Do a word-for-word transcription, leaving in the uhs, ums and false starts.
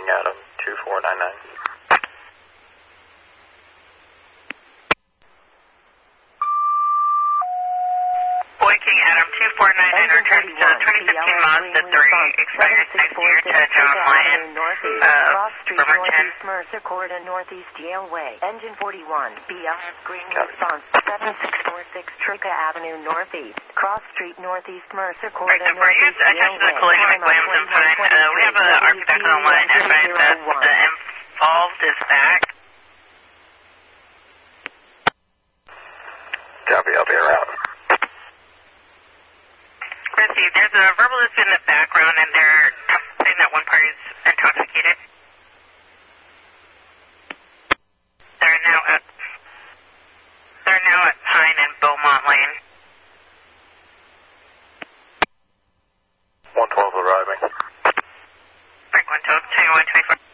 Adam two four nine nine. Boy King Adam two four nine nine returns to twenty fifteen Mazda three, expired next year to John Lyon, uh, River ten. Mercer Court and Northeast Yale Way. Engine forty-one, beyond green response, seven six four six Trica Avenue Northeast, Cross Street Northeast Mercer Court Right, and so for you, Northeast Yale attention to the Way. collision with Williamson Pine, uh, we have an architect on the line advised that the involved is back. Copy, I'll be around. Chrissy, there's a verbalist in the background and they're saying that one party is intoxicated. They're now at they're now at Pine and Beaumont Lane. one twelve arriving. Frank one twelve, twenty-one twenty-four.